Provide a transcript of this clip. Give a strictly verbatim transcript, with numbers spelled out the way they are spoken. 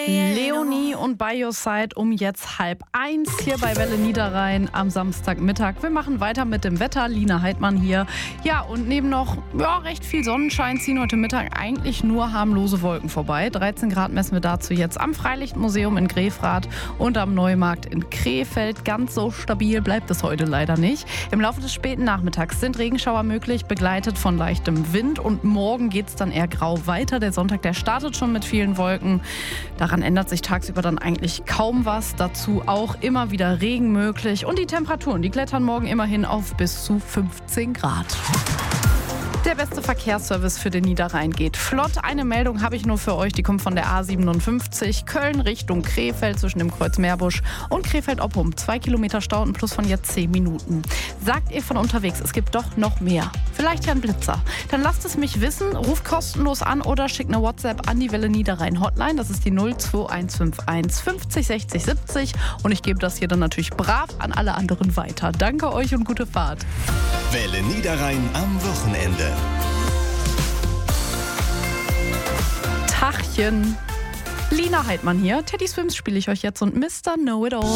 Leonie und By Your Side um jetzt halb eins hier bei Welle Niederrhein am Samstagmittag. Wir machen weiter mit dem Wetter. Lina Heidmann hier. Ja, und neben noch ja, recht viel Sonnenschein ziehen heute Mittag eigentlich nur harmlose Wolken vorbei. dreizehn Grad messen wir dazu jetzt am Freilichtmuseum in Grefrath und am Neumarkt in Krefeld. Ganz so stabil bleibt es heute leider nicht. Im Laufe des späten Nachmittags sind Regenschauer möglich, begleitet von leichtem Wind. Und morgen geht es dann eher grau weiter. Der Sonntag, der startet schon mit vielen Wolken. Daran ändert sich tagsüber dann eigentlich kaum was. Dazu auch immer wieder Regen möglich. Und die Temperaturen, die klettern morgen immerhin auf bis zu fünfzehn Grad. Der beste Verkehrsservice für den Niederrhein geht flott. Eine Meldung habe ich nur für euch, die kommt von der A siebenundfünfzig. Köln Richtung Krefeld zwischen dem Kreuz Meerbusch und Krefeld-Oppum. Zwei Kilometer Stau und plus von jetzt zehn Minuten. Sagt ihr von unterwegs, es gibt doch noch mehr. Vielleicht ja ein Blitzer. Dann lasst es mich wissen, ruft kostenlos an oder schickt eine WhatsApp an die Welle Niederrhein Hotline. Das ist die null zwei eins fünf eins fünfzig sechzig siebzig. Und ich gebe das hier dann natürlich brav an alle anderen weiter. Danke euch und gute Fahrt. Welle Niederrhein am Wochenende. Tachchen. Lina Heidmann hier. Teddy Swims spiele ich euch jetzt und Mister Know It All.